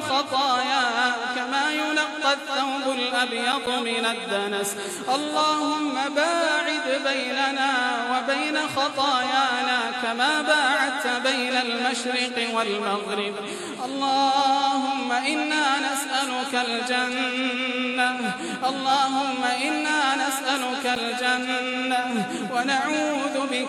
الخطايا كما ينقى الثوب الأبيض من الدنس. اللهم باعد بيننا وبين خطايانا كما باعدت بين المشرق والمغرب. اللهم إنا نسألك الجنة، اللهم إنا نسألك الجنة ونعوذ بك